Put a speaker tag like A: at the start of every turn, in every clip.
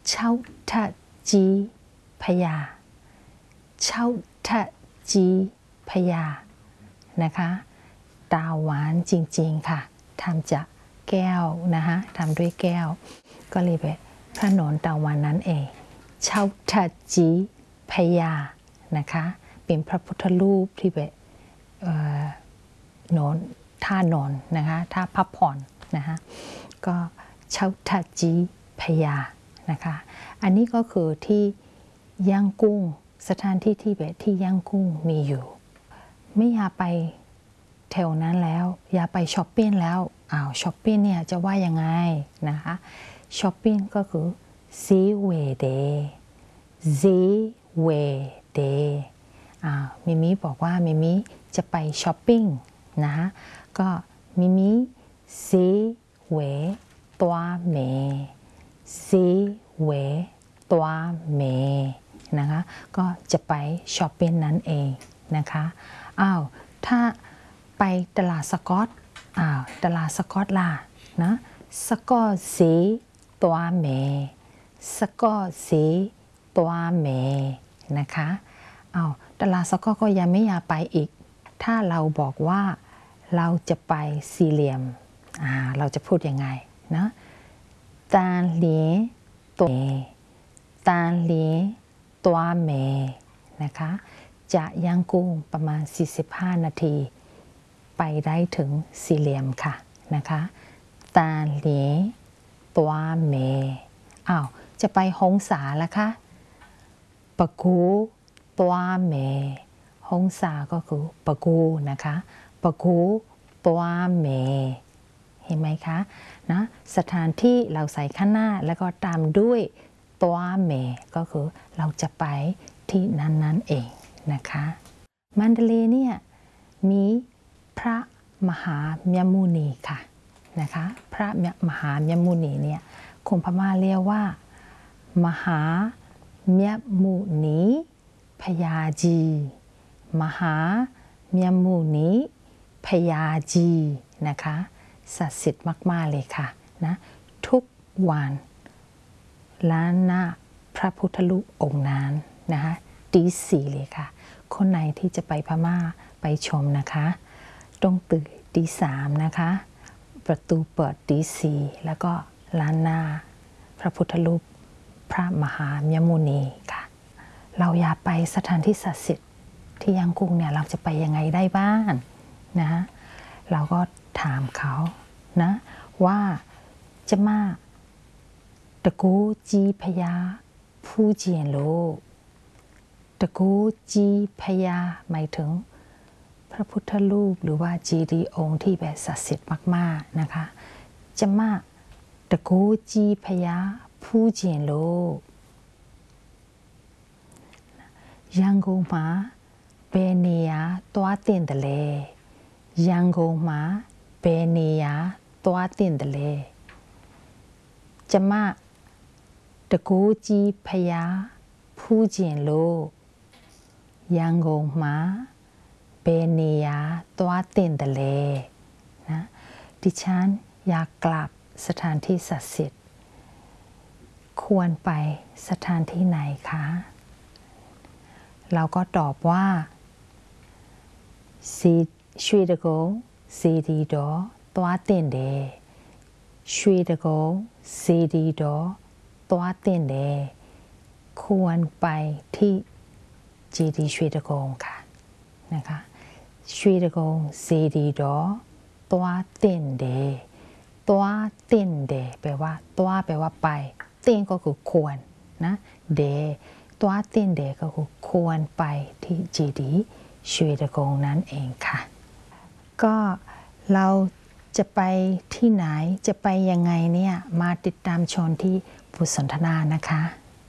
A: เช่าทะจีพยาเช่าทะจีพยานะคะตาหวานจริงๆค่ะทำจากแก้วนะคะทำด้วยแก้วก็เลยเป็นพระนนตาหวานนั้นเองเช่าทะจีพยานะคะเป็นพระพุทธรูปที่เป็นนอนท่านอนนะคะท่าพักผ่อนนะคะก็เช่าทะจีพยานะคะอันนี้ก็คือที่ย่างกุ้งสถานที่ที่แบบที่ย่างกุ้งมีอยู่ไม่อยากไปแถวนั้นแล้วอยากไปช้อปปิ้งแล้วช้อปปิ้งเนี่ยจะว่ายังไงนะคะช้อปปิ้งก็คือซีเวเดซีเวเดมิมิบอกว่ามิมิจะไปช้อปปิ้งนะคะก็มิมิซีเวตัวเมซีเวตัวเมนะคะก็จะไปช้อปปิ้งนั่นเองนะคะถ้าไปตลาดสกอตตลาดสกอตล่ะนะสกอตซีตัวเมสกอตซีตัวเมนะคะตลาดสกอตก็ยังไม่อยากไปอีกถ้าเราบอกว่าเราจะไปสี่เหลี่ยมเราจะพูดยังไงนะตาเหลียตัวตาเหลียตัวเมนะคะจะย่างกุ้งประมาณ45นาทีไปได้ถึงสี่เหลี่ยมค่ะนะคะตาเหลียตัวเมจะไปฮงสาแล้วคะปะกูตัวเมฮงสาก็คือปะกูนะคะปะกูตัวเมเห็นไหมคะนะสถานที่เราใส่ข้างหน้าแล้วก็ตามด้วยตัวเมก็คือเราจะไปที่นั้นเองนะคะมันเดเลย์เนี่ยมีพระมหามยมุนีค่ะนะคะพระมหามยมุนีเนี่ยคนพม่าเรียกว่ามหามยมุนีพยาจีมหามยมุนีพยาจีนะคะศักดิ์สิทธิ์มากๆเลยค่ะนะทุกวันล้านหน้าพระพุทธรูปองค์นั้นนะคะตี4เลยค่ะคนไหนที่จะไปพม่าไปชมนะคะต้องตื่นตี3นะคะประตูเปิดตี4แล้วก็ล้านหน้าพระพุทธรูปพระมหามยมุนีค่ะเราอยากไปสถานที่ศักดิ์สิทธิ์ที่ย่างกุ้งเนี่ยเราจะไปยังไงได้บ้างนะเราก็ถามเขานะว่าจะมาตะกูจีพยาผู้เจียนโลตะกูจีพยาหมายถึงพระพุทธรูปหรือว่าเจดีย์องค์ที่แบบศักดิ์สิทธิ์มากๆนะคะจะมาตะกูจีพยาผู้เจียนโลยังกงมาเบเนียตัวเตียนทะเลยังกงมาเบเนียตัวเตียนทะเลจะมาตะกูจีพยาผู้เจียนโลยังกงมาเบเนียตัวเตียนทะเลนะดิฉันอยากกลับสถานที่ศักดิ์สิทธิ์ควรไปสถานที่ไหนคะเราก็ตอบว่าရွှေတကုံစေတီတော်သွားတင်တယ်ရွှေတကုံစေတီတော်သွားတင်တယ်ควรไปที่เจดีย์ရွှေတကုံค่ะนะคะရွှေတကုံစေတီတော်သွားတင်တယ်သွားတင်တယ်แปลว่าသွားแปลว่าไปတင်ก็คือควรนะเดသွားတင်တယ်ก็คือควรไปที่เจดีย์ရွှေတကုံนั้นเองค่ะก็เราจะไปที่ไหนจะไปยังไงเนี่ยมาติดตามชมที่บทสนทนานะคะ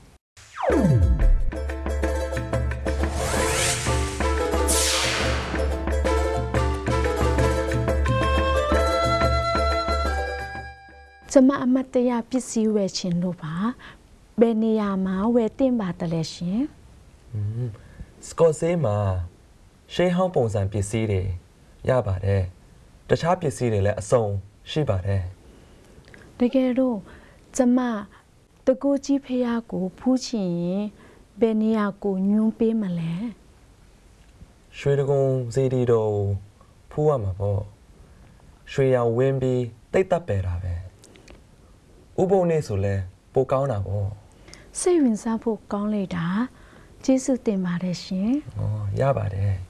B: จะมาอมตะပစ္စည်းဝယ်ခြင်းလို့ပါဘယ်နေရာမှာဝယ်တင်ပါတယ်ရှင်
C: စကော့ဆေးမှာရှေးဟောင်းပုံစံပစ္စည်းတွေရပါတယ်တခြားပစ္စည်းတွေလည်းအစုံရှိပါတယ်
B: တကယ်တော့ကျမတကူကြီးဖះကိုဖူးချင်ရင်ဘယ်နေရာကိုညွှန်းပေးမလဲ
C: ရွှေတကုံစေတီတော်ကိုဖူးရမှာပေါ့ရွှေရောင်ဝင်းပြီးတိတ်တက်ပယ်တာပဲဥပုံနေဆိုလဲပိုကောင်းတာပေါ့
B: စိတ်ဝင်စားဖို့ကောင်းလိုက်တာကျေးဇူးတင်ပါတယ်ရှင်
C: ဩရပါတယ်